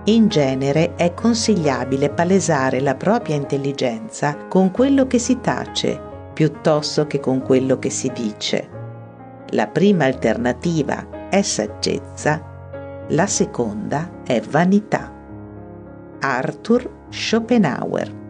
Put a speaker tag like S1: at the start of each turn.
S1: In genere è consigliabile palesare la propria intelligenza con quello che si tace, piuttosto che con quello che si dice. La prima alternativa è saggezza, la seconda è vanità. Arthur Schopenhauer.